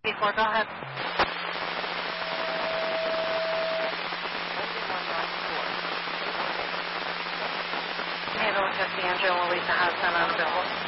Before, go ahead. Hey, look at the Angela Louisa House unavailable.